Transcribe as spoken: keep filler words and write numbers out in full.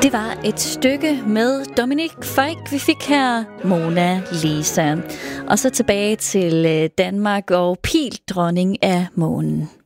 Det var et stykke med Dominic Fike. Vi fik her Mona Lisa. Og så tilbage til Danmark og Pil, dronning af månen.